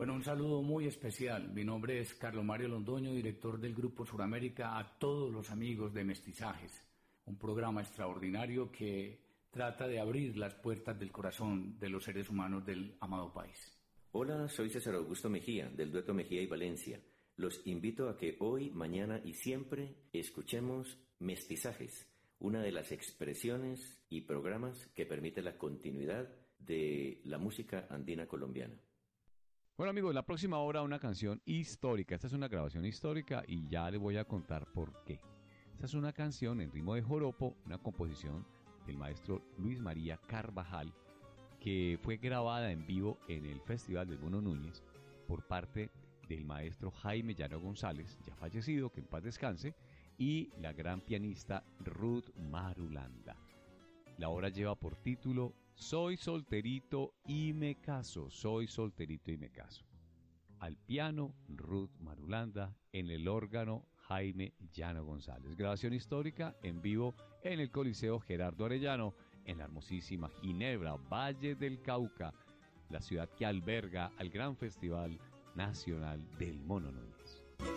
Bueno, un saludo muy especial. Mi nombre es Carlos Mario Londoño, director del Grupo Suramérica, a todos los amigos de Mestizajes, un programa extraordinario que trata de abrir las puertas del corazón de los seres humanos del amado país. Hola, soy César Augusto Mejía, del dueto Mejía y Valencia. Los invito a que hoy, mañana y siempre escuchemos Mestizajes, una de las expresiones y programas que permite la continuidad de la música andina colombiana. Bueno amigos, la próxima hora una canción histórica. Esta es una grabación histórica y ya les voy a contar por qué. Esta es una canción en ritmo de joropo, una composición del maestro Luis María Carvajal, que fue grabada en vivo en el Festival del Mono Núñez por parte del maestro Jaime Llano González, ya fallecido, que en paz descanse, y la gran pianista Ruth Marulanda. La obra lleva por título Soy solterito y me caso, soy solterito y me caso. Al piano, Ruth Marulanda, en el órgano, Jaime Llano González. Grabación histórica en vivo en el Coliseo Gerardo Arellano, en la hermosísima Ginebra, Valle del Cauca, la ciudad que alberga al gran Festival Nacional del Mono Núñez.